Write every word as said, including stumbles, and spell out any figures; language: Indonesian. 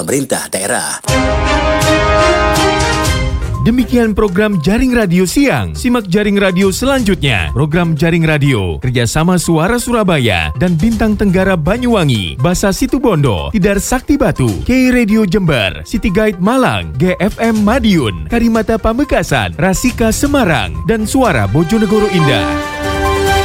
pemerintah daerah. Demikian program Jaring Radio Siang. Simak Jaring Radio selanjutnya. Program Jaring Radio kerjasama Suara Surabaya dan Bintang Tenggara Banyuwangi, Basa Situbondo, Tidar Sakti Batu, K Radio Jember, City Guide Malang, G F M Madiun, Karimata Pamekasan, Rasika Semarang, dan Suara Bojonegoro Indah.